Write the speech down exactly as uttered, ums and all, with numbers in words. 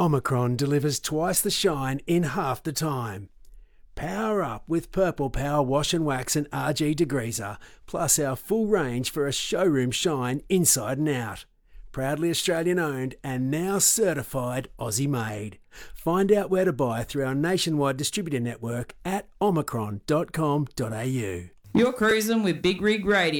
Omicron delivers twice the shine in half the time. Power up with Purple Power Wash and Wax and R G Degreaser, plus our full range for a showroom shine inside and out. Proudly Australian owned and now certified Aussie made. Find out where to buy through our nationwide distributor network at omicron dot com dot a u. You're cruising with Big Rig Radio.